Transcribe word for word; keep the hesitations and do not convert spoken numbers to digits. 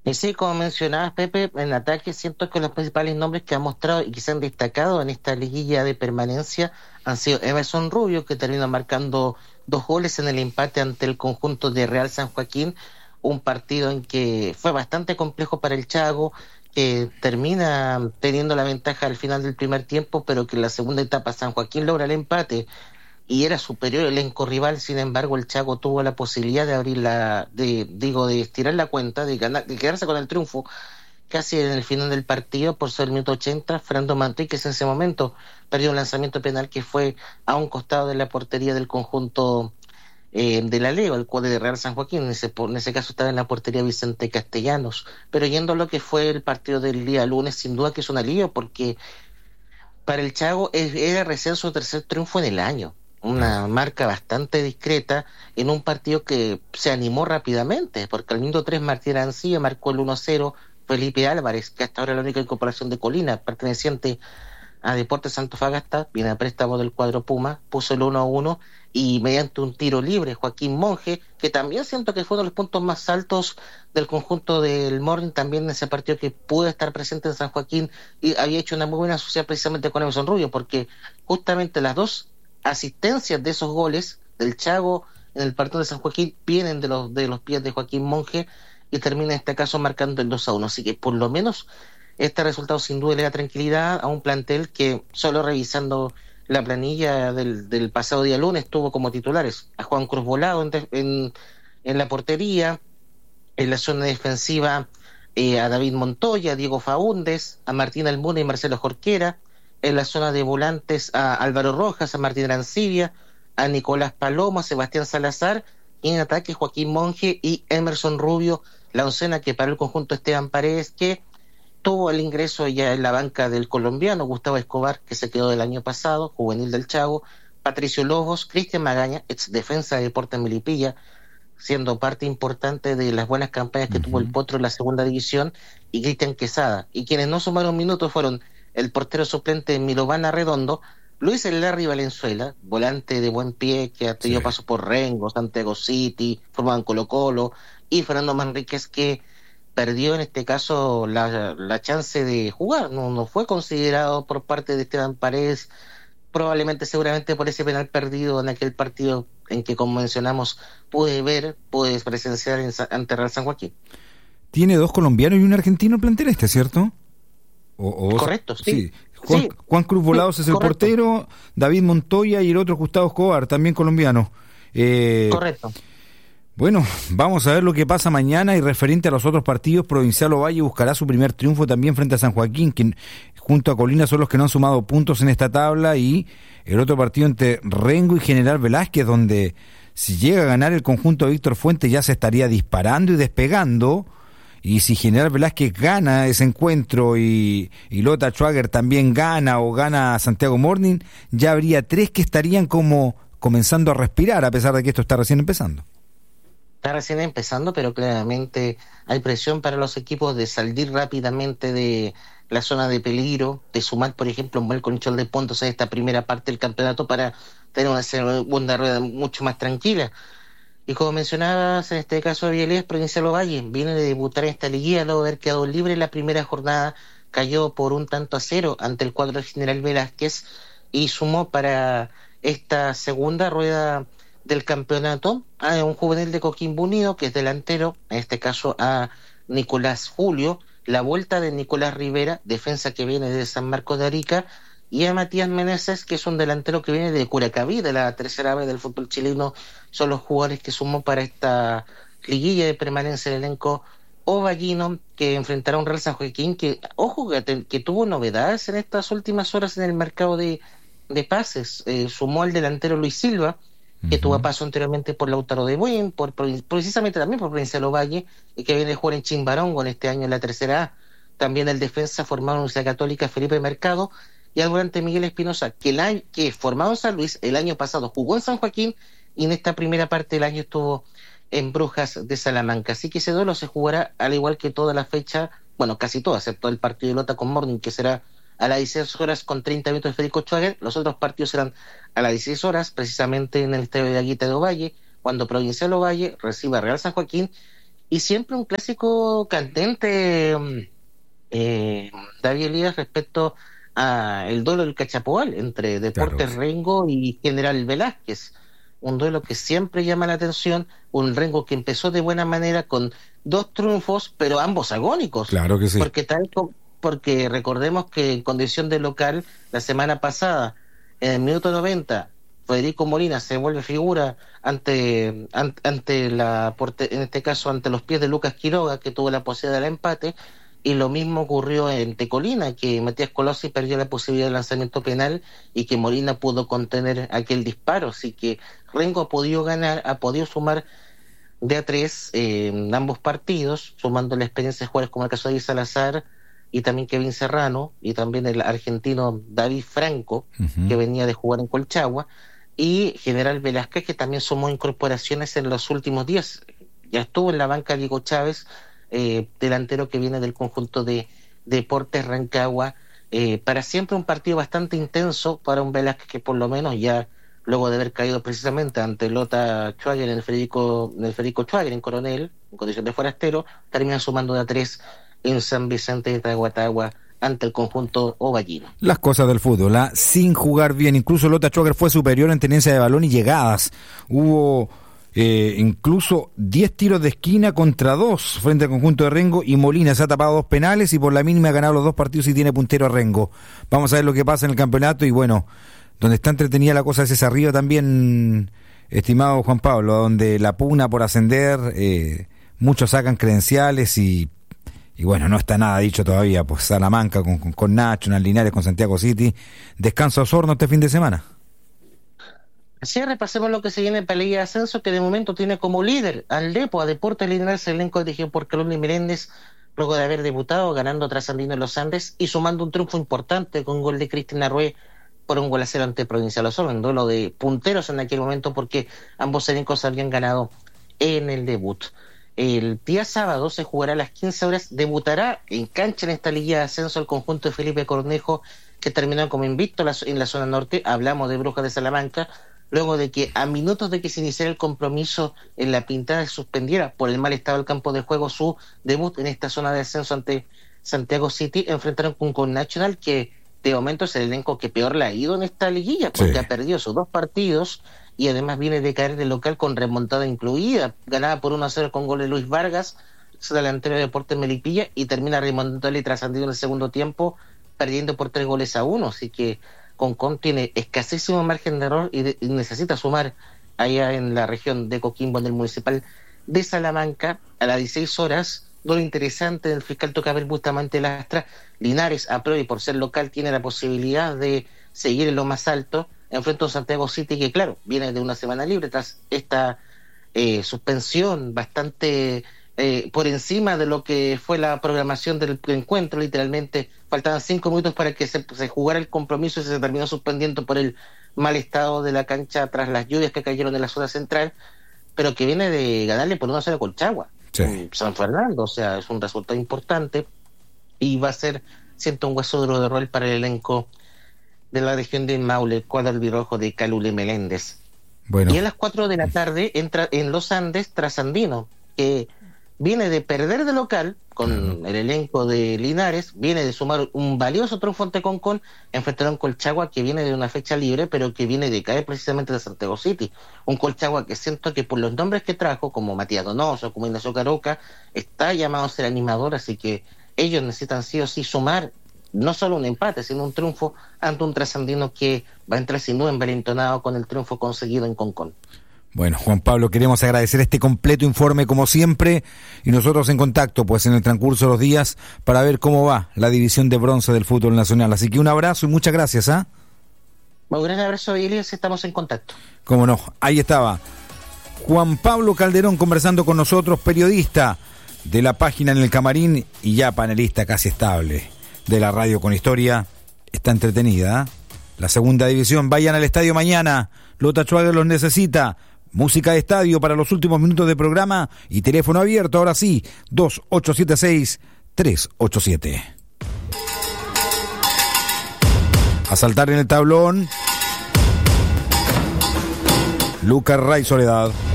Y sí, como mencionabas, Pepe, en ataque siento que los principales nombres que han mostrado y que se han destacado en esta liguilla de permanencia han sido Emerson Rubio, que termina marcando dos goles en el empate ante el conjunto de Real San Joaquín, un partido en que fue bastante complejo para el Chago, que termina teniendo la ventaja al final del primer tiempo, pero que en la segunda etapa San Joaquín logra el empate y era superior el elenco rival. Sin embargo, el Chaco tuvo la posibilidad de abrir la, de, digo, de estirar la cuenta, de ganar, de quedarse con el triunfo casi en el final del partido por ser el minuto ochenta. Fernando Manríquez en ese momento perdió un lanzamiento penal que fue a un costado de la portería del conjunto eh, de la Leo, el cual de Real San Joaquín. En ese, en ese caso estaba en la portería Vicente Castellanos. Pero yendo a lo que fue el partido del día lunes, sin duda que es un alivio, porque para el Chago era recién su tercer triunfo en el año, una marca bastante discreta en un partido que se animó rápidamente, porque al minuto tres Martín Arancilla marcó el uno cero, Felipe Álvarez, que hasta ahora es la única incorporación de Colina, perteneciente a Deportes Antofagasta, viene a préstamo del cuadro Puma, puso el uno a uno, y mediante un tiro libre, Joaquín Monge, que también siento que fue uno de los puntos más altos del conjunto del Morning, también en ese partido que pudo estar presente en San Joaquín, y había hecho una muy buena asociación precisamente con Emerson Rubio, porque justamente las dos asistencias de esos goles del Chago en el partido de San Joaquín vienen de los, de los pies de Joaquín Monge, y termina en este caso marcando el dos a uno, así que por lo menos este resultado sin duda le da tranquilidad a un plantel que, solo revisando la planilla del, del pasado día lunes, tuvo como titulares a Juan Cruz Volado en, en, en la portería, en la zona defensiva eh, a David Montoya, a Diego Faúndez, a Martín Almuna y Marcelo Jorquera, en la zona de volantes a Álvaro Rojas, a Martín Arancibia, a Nicolás Palomo, a Sebastián Salazar, y en ataque Joaquín Monge y Emerson Rubio, la oncena que para el conjunto Esteban Paredes, que tuvo el ingreso ya en la banca del colombiano Gustavo Escobar, que se quedó del año pasado, juvenil del Chago, Patricio Lobos, Cristian Magaña, ex defensa de Deportes Melipilla, siendo parte importante de las buenas campañas que uh-huh. tuvo el Potro en la segunda división, y Cristian Quesada. Y quienes no sumaron minutos fueron el portero suplente Milovana Redondo, Luis El Larry Valenzuela, volante de buen pie que ha tenido sí. paso por Rengo, Santiago City, formado en Colo Colo, y Fernando Manríquez, que perdió en este caso la, la chance de jugar, no, no fue considerado por parte de Esteban Paredes, probablemente seguramente por ese penal perdido en aquel partido en que, como mencionamos, pude ver, pude presenciar en, ante Real San Joaquín. Tiene dos colombianos y un argentino en plantel este, ¿cierto? O, o correcto, sí. sí. Juan, sí. Juan Cruz Volados sí, es el correcto. Portero, David Montoya y el otro Gustavo Escobar, también colombiano. Eh, correcto. Bueno, vamos a ver lo que pasa mañana, y referente a los otros partidos, Provincial Ovalle buscará su primer triunfo también frente a San Joaquín, que junto a Colina son los que no han sumado puntos en esta tabla, y el otro partido entre Rengo y General Velázquez, donde si llega a ganar el conjunto de Víctor Fuentes ya se estaría disparando y despegando, y si General Velázquez gana ese encuentro y, y Lota Schwager también gana o gana Santiago Morning, ya habría tres que estarían como comenzando a respirar, a pesar de que esto está recién empezando. Está recién empezando, pero claramente hay presión para los equipos de salir rápidamente de la zona de peligro, de sumar, por ejemplo, un buen control de puntos en esta primera parte del campeonato para tener una segunda rueda mucho más tranquila. Y como mencionabas, en este caso, Avilés, Provincial Ovalle viene de debutar en esta liguilla luego de haber quedado libre en la primera jornada, cayó por un tanto a cero ante el cuadro de General Velázquez y sumó para esta segunda rueda del campeonato a un juvenil de Coquimbo Unido, que es delantero, en este caso a Nicolás Julio, la vuelta de Nicolás Rivera, defensa que viene de San Marcos de Arica, y a Matías Meneses, que es un delantero que viene de Curacaví, de la tercera vez del fútbol chileno. Son los jugadores que sumó para esta liguilla de permanencia el elenco ovallino, que enfrentará a un Real San Joaquín que, ojo, que, que tuvo novedades en estas últimas horas en el mercado de, de pases. Eh, sumó al delantero Luis Silva, que uh-huh. tuvo paso anteriormente por Lautaro de Buen, por, precisamente también por Provincial Ovalle, y que viene a jugar en Chimbarongo en este año en la tercera A. También el defensa formado en la Universidad Católica Felipe Mercado, y al volante Miguel Espinosa, que, el año, que formado en San Luis, el año pasado jugó en San Joaquín, y en esta primera parte del año estuvo en Brujas de Salamanca. Así que ese duelo se jugará al igual que toda la fecha, bueno, casi toda, excepto el partido de Lota con Morning, que será a las dieciséis horas con treinta minutos de Federico Schwager. Los otros partidos serán a las dieciséis horas, precisamente en el estadio de Aguita de Ovalle, cuando Provincial Ovalle reciba a Real San Joaquín, y siempre un clásico candente, eh, David Elías, respecto a el duelo del Cachapoal entre Deportes Claro. Rengo y General Velázquez. Un duelo que siempre llama la atención, un Rengo que empezó de buena manera con dos triunfos, pero ambos agónicos. Claro que sí. Porque tal co- porque recordemos que en condición de local, la semana pasada, en el minuto noventa, Federico Molina se vuelve figura ante, ante, ante la, en este caso, ante los pies de Lucas Quiroga, que tuvo la posibilidad del empate. Y lo mismo ocurrió en Tecolina, que Matías Colossi perdió la posibilidad de lanzamiento penal y que Molina pudo contener aquel disparo. Así que Rengo ha podido ganar, ha podido sumar de a tres eh, en ambos partidos, sumando la experiencia de jugadores como el caso de Salazar y también Kevin Serrano, y también el argentino David Franco, uh-huh. que venía de jugar en Colchagua, y General Velázquez, que también sumó incorporaciones en los últimos días. Ya estuvo en la banca Diego Chávez, Eh, delantero que viene del conjunto de Deportes Rancagua, eh, para siempre un partido bastante intenso para un Velázquez que por lo menos ya luego de haber caído precisamente ante Lota Schwager en el Federico, en el Federico Schwager en Coronel, en condición de forastero, termina sumando de a tres en San Vicente de Tahuatahua ante el conjunto ovallino. Las cosas del fútbol, ¿eh? Sin jugar bien, incluso Lota Schwager fue superior en tenencia de balón y llegadas. Hubo Eh, incluso diez tiros de esquina contra dos frente al conjunto de Rengo, y Molina se ha tapado dos penales y por la mínima ha ganado los dos partidos y tiene puntero a Rengo. Vamos a ver lo que pasa en el campeonato, y bueno, donde está entretenida la cosa es ese arriba también, estimado Juan Pablo, donde la pugna por ascender, eh, muchos sacan credenciales y y bueno, no está nada dicho todavía, pues Salamanca con, con, con Nacho, Linares con Santiago City. Descansa Osorno este fin de semana. Así repasemos lo que se viene en la Liga de Ascenso, que de momento tiene como líder al Depo, a Deportes Linares, el elenco dirigido por Carlos Meléndez, luego de haber debutado ganando tras Andino en los Andes y sumando un triunfo importante con gol de Cristian Arrué por un gol a cero ante Provincial Osorno, en duelo de punteros en aquel momento, porque ambos elencos habían ganado en el debut. El día sábado se jugará a las quince horas, debutará en cancha en esta Liga de Ascenso el conjunto de Felipe Cornejo, que terminó como invicto en la zona norte. Hablamos de Brujas de Salamanca, luego de que a minutos de que se iniciara el compromiso en La Pintada se suspendiera por el mal estado del campo de juego su debut en esta zona de ascenso ante Santiago City. Enfrentaron con, con Nacional, que de momento es el elenco que peor le ha ido en esta liguilla, porque sí. ha perdido sus dos partidos y además viene de caer de local con remontada incluida, ganada por uno a cero con gol de Luis Vargas, su delantero de Deportes Melipilla, y termina remontándole y trascendiendo en el segundo tiempo, perdiendo por tres goles a uno. Así que Concón tiene escasísimo margen de error y, de, y necesita sumar allá en la región de Coquimbo, en el municipal de Salamanca, a las dieciséis horas. Lo interesante del fiscal Tocabel Bustamante Lastra, Linares, a priori por ser local, tiene la posibilidad de seguir en lo más alto, enfrente a Santiago City, que claro, viene de una semana libre tras esta eh, suspensión bastante eh, por encima de lo que fue la programación del encuentro. Literalmente faltaban cinco minutos para que se, se jugara el compromiso y se terminó suspendiendo por el mal estado de la cancha tras las lluvias que cayeron en la zona central, pero que viene de ganarle por uno a cero a Colchagua, sí. San Fernando. O sea, es un resultado importante y va a ser, siento, un hueso duro de rol para el elenco de la región de Maule, el cuadro albirrojo de Calule Meléndez. Bueno. Y a las cuatro de la tarde entra en Los Andes Trasandino, que viene de perder de local con uh-huh. el elenco de Linares, viene de sumar un valioso triunfo ante Concón, enfrentaron Colchagua, que viene de una fecha libre, pero que viene de caer precisamente de Santiago City. Un Colchagua que siento que por los nombres que trajo, como Matías Donoso, como Ignacio Caroca, está llamado a ser animador, así que ellos necesitan sí o sí sumar no solo un empate, sino un triunfo ante un Trasandino que va a entrar sin duda envalentonado con el triunfo conseguido en Concón. Bueno, Juan Pablo, queremos agradecer este completo informe como siempre, y nosotros en contacto pues en el transcurso de los días para ver cómo va la división de bronce del fútbol nacional. Así que un abrazo y muchas gracias. ¿ah? ¿eh? Un gran abrazo, Elias, estamos en contacto. Cómo no, ahí estaba Juan Pablo Calderón conversando con nosotros, periodista de la página En el Camarín y ya panelista casi estable de la radio con historia. Está entretenida, ¿eh? La segunda división. Vayan al estadio mañana, Lota Schwager los necesita. Música de estadio para los últimos minutos de programa y teléfono abierto, ahora sí, dos ocho siete seis, tres ocho siete. A saltar en el tablón, Lucas Ray Soledad.